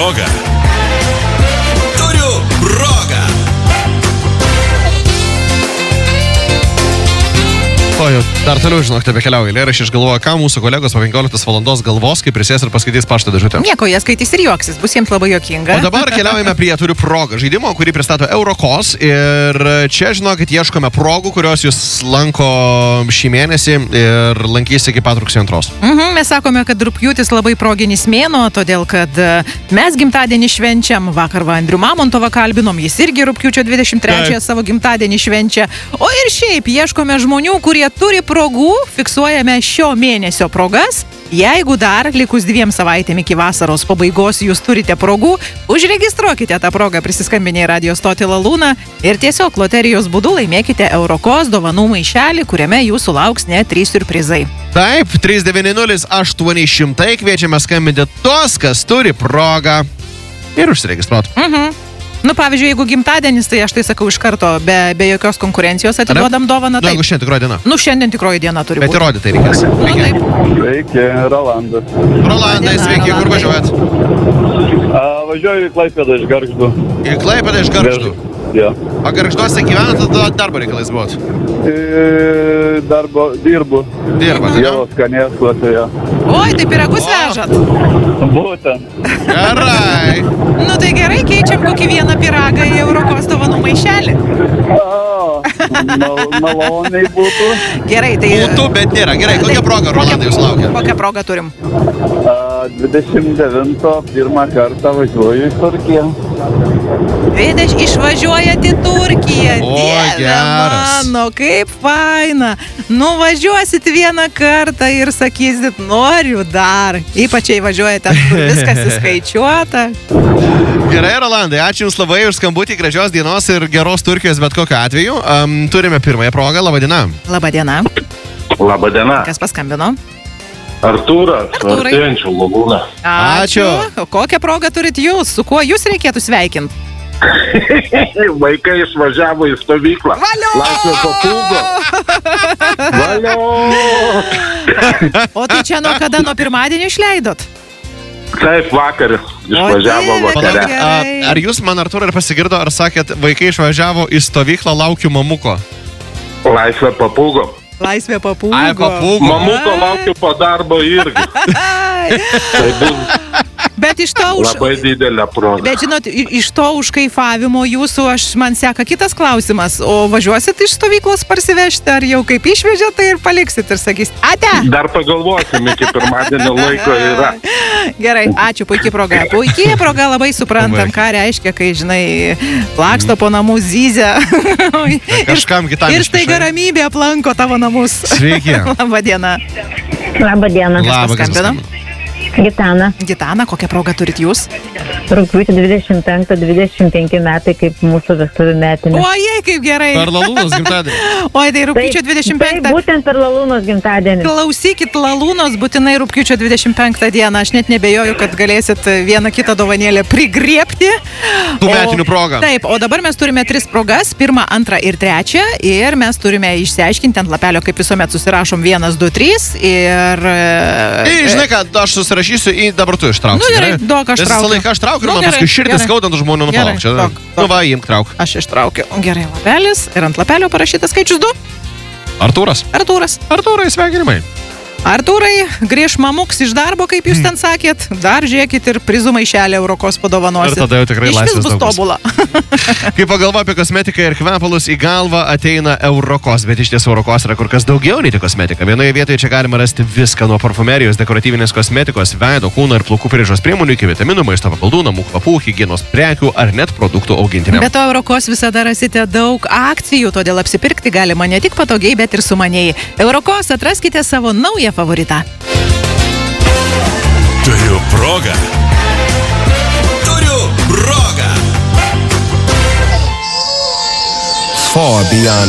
progą. Turiu progą. O jau dar toliau, žinok, tebe keliauja eilėraščiai, aš galvoju, ką mūsų kolegos po 15 valandos galvos, kai prisės ir paskaitys pašto dėžutę. Nieko, jie skaitys ir juoksis, bus jiems labai juokinga. O dabar keliaujame prie Turiu progą žaidimo, kurį pristato Eurokos. Ir čia, žinokit, ieškome progų, kurios jūs lanko šį mėnesį ir lankys iki pat rugsėjo 2. Mes sakome, kad rugpjūtis labai proginis mėnuo, todėl kad mes gimtadienį švenčiam. Vakar Andrių Mamontovą kalbinom, jis irgi rugpjūčio 23 savo gimtadienį švenčia. O ir šiaip ieškome žmonių, kurie turi progų, fiksuojame šio mėnesio progas. Jeigu dar likus 2 savaitėm iki vasaros pabaigos jūs turite progų, užregistruokite tą progą prisiskambinę į radio stotį Lalūną ir tiesiog loterijos būdu laimėkite Eurokos dovanų maišelį, kuriame jūsų lauks net 3 siurprizai. Taip, 390-800 kviečiame skambinti tos, kas turi progą ir užsiregistruoti. Nu, pavyzdžiui, jeigu gimtadienis, tai aš tai sakau iš karto, be jokios konkurencijos atiduodam dovaną. Nu, jeigu šiandien tikroji diena. Nu, šiandien tikroji diena turi būti. Bet įrodyti tai reikės. Taip. Sveiki, Rolandas. Rolandai, sveiki, kur važiuojat? Važiuoju į Klaipėdą iš Gargždų. Į Klaipėdą iš Gargždų? Ja. O Gargžduose gyvenat, tada darbo reikalais buvot? Dirbu. Dirbat, Dievo skanėsluose, ja. Oi, tai pyragus vežat. Būtent. Gerai. Nu, tai gerai, keičiam kokį vieną pyragą į Eurokos dovanų maišelį. Maloniai būtų. Gerai, tai... Būtų, bet nėra. Gerai, kokia proga, Rolandai, jūs laukia? Kokią progą turim? 29 pirmą kartą važiuoju į Turkiją. Išvažiuojat į Turkiją. O, Dieve geras. mano, kaip faina. Nuvažiuosit vieną kartą ir sakysit, noriu dar. Ypač jei važiuojate, kur viskas įskaičiuota. Gerai, Rolandai, ačiū Jums labai už skambutį, gražios dienos ir geros Turkijos bet kokiu atveju. Turime pirmąją progą, labadiena. Labadiena. Labadiena. Kas paskambino? Artūras, Artūrai. artėjančių Lagūną. Ačiū. O kokią progą turit jūs? Su kuo jūs reikėtų sveikinti? Vaikai išvažiavo į stovyklą. Valio! Laisvė papūgo. Valio! O tai čia nuo kada, nuo pirmadienio išleidot? Taip, vakar išvažiavo Dieve, vakare. kaip gerai. Ar Jūs, man Artūrai, ir pasigirdo, ar sakėt, vaikai išvažiavo į stovyklą, laukiu mamuko? Laisvė papūgo. Laisvė papūgo. Ai, papūgo. Mamuko laukiu po darbo irgi. Tai bus Bet iš to labai didelė proga. Bet žinot, iš to užkaifavimo jūsų man seka kitas klausimas. O važiuosit iš stovyklos parsivežti, ar jau kaip išvežėt, tai ir paliksit ir sakysit, ate? Dar pagalvosim, iki pirmadienio laiko yra. Gerai, ačiū, puikiai proga. Puikiai proga, labai suprantam, ką reiškia, kai, žinai, laksto po namų zyzę. Kažkam kitam Ir staiga ramybė aplanko tavo namus. Sveiki. Labadiena. Labadiena. Labas, kas paskambino? paskambino? Gitana. Gitana, kokią progą turit jūs? Rugpjūtį 25 metai kaip mūsų vestuvių metinė. Ojei, kaip gerai. Per Lalūnos gimtadienį. Oi, tai rugpjūčio 25. Taip, būtent per Lalūnos gimtadienį. Klausykit Lalūnos būtinai rugpjūčio 25 dieną. Aš net nebejoju, kad galėsit vieną kitą dovanėlę prigriebti. Tų metinių progą. Taip, o dabar mes turime 3 progas. 1, 2 ir 3. Ir mes turime išsiaiškinti ant lapelio, kaip visuomet susirašom 1, 2, 3. Ir... Žinai ką, aš susirašysiu į dabar tu ištrauksiu. Nu gerai, duok, aš traukiu. Visą laiką aš traukiu ir Nu, man gerai, paskui širdis gerai. skaudant žmonių Gerai, nupalauk. duok. Nu va, imk trauk. Aš ištraukiu. Gerai, lapelis. Ir ant lapelio parašytas skaičius 2. Artūras. Artūras. Artūrai, sveikinimai. Artūrai, grįž mamuks iš darbo, kaip jūs ten sakėt. Dar žiūrėkit ir prizų maišelį Eurokos padovanosit. Ir tada jau tikrai Išvis laisvės bus daug bus. tobula. Kai pagalvoju apie kosmetiką ir kvepalus, į galvą ateina Eurokos, bet iš tiesų Eurokos yra kur kas daugiau nei tik kosmetika. Vienoje vietoje čia galima rasti viską nuo parfumerijos, dekoratyvinės kosmetikos, veido, kūno ir plaukų priežiūros priemonių iki vitaminų, maisto papildų, namų kvapų, higienos prekių ar net produktų augintiniams. Be to, Eurokos visada rasite daug akcijų, todėl apsipirkti galima ne tik patogiai, bet ir sumaniai. Eurokos, atraskite savo naują favoritą. Turiu progą. Turiu progą. Far beyond